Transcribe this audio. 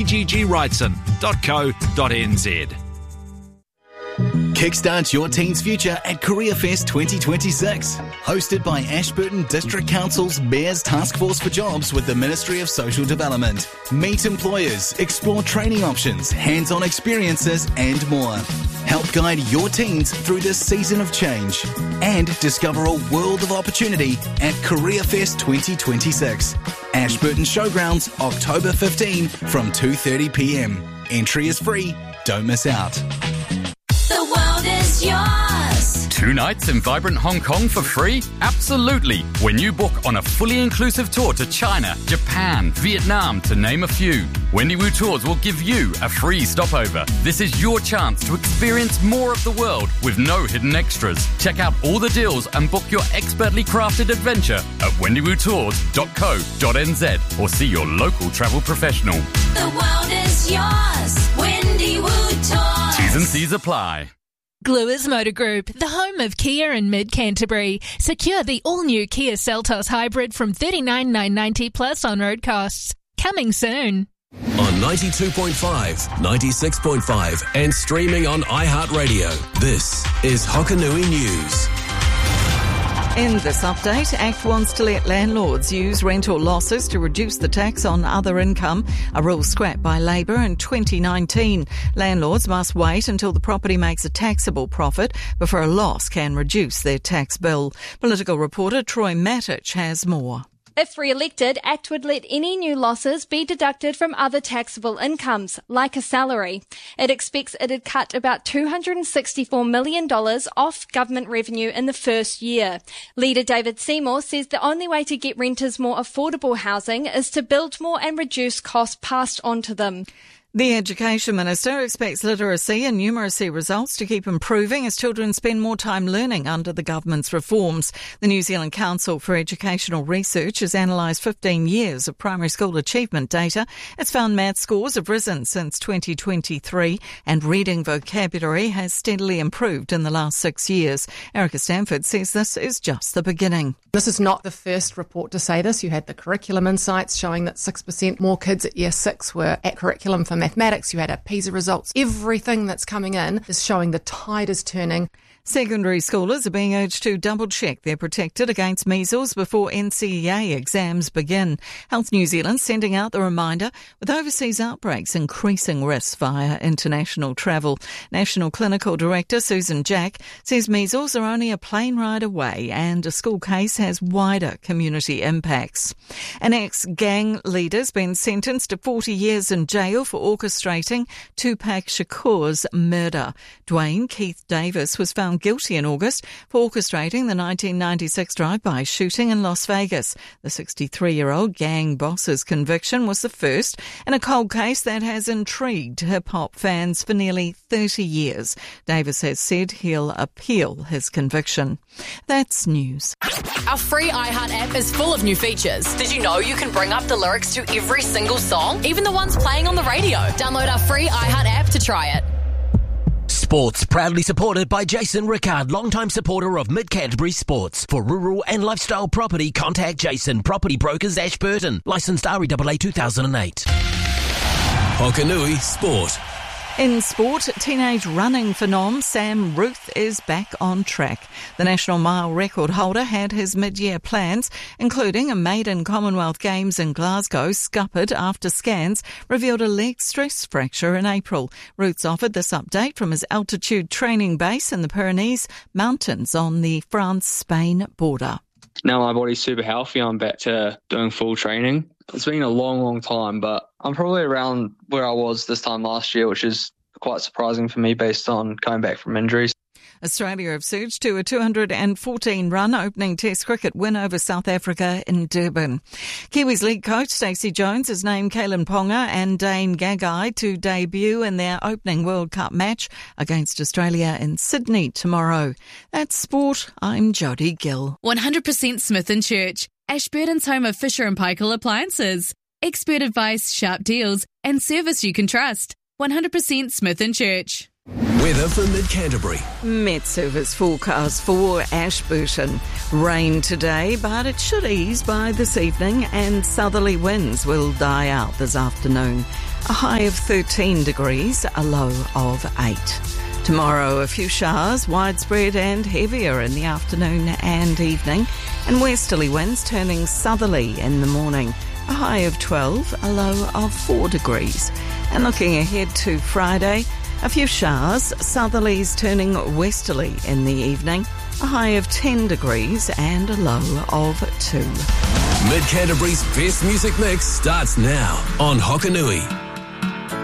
bggwrightson.co.nz. Kickstart your teen's future at CareerFest 2026. Hosted by Ashburton District Council's Bears Task Force for Jobs with the Ministry of Social Development. Meet employers, explore training options, hands-on experiences and more. Help guide your teens through this season of change. And discover a world of opportunity at CareerFest 2026. Ashburton Showgrounds, October 15 from 2:30pm. Entry is free. Don't miss out. The world is yours. 2 nights in vibrant Hong Kong for free? Absolutely. When you book on a fully inclusive tour to China, Japan, Vietnam, to name a few, Wendy Woo Tours will give you a free stopover. This is your chance to experience more of the world with no hidden extras. Check out all the deals and book your expertly crafted adventure at wendywoottours.co.nz or see your local travel professional. The world is yours. Wendy Woo Tours. T's and C's apply. Gluers Motor Group, the home of Kia in mid-Canterbury. Secure the all-new Kia Seltos Hybrid from $39,990 plus on-road costs. Coming soon. On 92.5, 96.5 and streaming on iHeartRadio. This is Hokanui News. In this update, ACT wants to let landlords use rental losses to reduce the tax on other income, a rule scrapped by Labor in 2019. Landlords must wait until the property makes a taxable profit before a loss can reduce their tax bill. Political reporter Troy Matic has more. If re-elected, ACT would let any new losses be deducted from other taxable incomes, like a salary. It expects it'd cut about $264 million off government revenue in the first year. Leader David Seymour says the only way to get renters more affordable housing is to build more and reduce costs passed on to them. The Education Minister expects literacy and numeracy results to keep improving as children spend more time learning under the government's reforms. The New Zealand Council for Educational Research has analysed 15 years of primary school achievement data. It's found maths scores have risen since 2023 and reading vocabulary has steadily improved in the last 6 years. Erica Stanford says this is just the beginning. This is not the first report to say this. You had the Curriculum Insights showing that 6% more kids at Year 6 were at curriculum for mathematics. You had our PISA results. Everything that's coming in is showing the tide is turning. Secondary schoolers are being urged to double-check they're protected against measles before NCEA exams begin. Health New Zealand sending out the reminder with overseas outbreaks increasing risks via international travel. National Clinical Director Susan Jack says measles are only a plane ride away and a school case has wider community impacts. An ex-gang leader's been sentenced to 40 years in jail for orchestrating Tupac Shakur's murder. Dwayne Keith Davis was found guilty in August for orchestrating the 1996 drive-by shooting in Las Vegas. The 63-year-old gang boss's conviction was the first in a cold case that has intrigued hip-hop fans for nearly 30 years. Davis has said he'll appeal his conviction. That's news. Our free iHeart app is full of new features. Did you know you can bring up the lyrics to every single song, even the ones playing on the radio? Download our free iHeart app to try it. Sports proudly supported by Jason Rickard, longtime supporter of Mid-Canterbury Sports. For rural and lifestyle property, contact Jason, Property Brokers Ashburton. Licensed REAA 2008. Hokanui Sport. In sport, teenage running phenom Sam Ruth is back on track. The national mile record holder had his mid-year plans, including a maiden Commonwealth Games in Glasgow, scuppered after scans revealed a leg stress fracture in April. Ruth's offered this update from his altitude training base in the Pyrenees Mountains on the France-Spain border. Now my body's super healthy, I'm back to doing full training. It's been a long time, but I'm probably around where I was this time last year, which is quite surprising for me based on coming back from injuries. Australia have surged to a 214-run opening Test cricket win over South Africa in Durban. Kiwis league coach Stacey Jones has named Kalen Ponga and Dane Gagai to debut in their opening World Cup match against Australia in Sydney tomorrow. That's sport. I'm Jodie Gill. 100% Smith & Church, Ashburton's home of Fisher & Paykel appliances. Expert advice, sharp deals and service you can trust. 100% Smith & Church. Weather for Mid-Canterbury. Met Service forecast for Ashburton. Rain today, but it should ease by this evening and southerly winds will die out this afternoon. a high of 13 degrees, a low of 8. Tomorrow, a few showers, widespread and heavier in the afternoon and evening, and westerly winds turning southerly in the morning. A high of 12, a low of 4 degrees. And looking ahead to Friday, a few showers, southerlies turning westerly in the evening. A high of 10 degrees and a low of 2. Mid Canterbury's best music mix starts now on Hokanui.